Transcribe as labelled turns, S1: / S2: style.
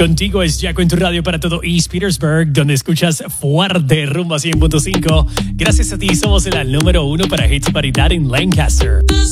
S1: Contigo es Jaco en tu radio para todo East Petersburg, donde escuchas fuerte rumbo a 100.5. Gracias a ti somos la número 1 para hits y variedad en Lancaster.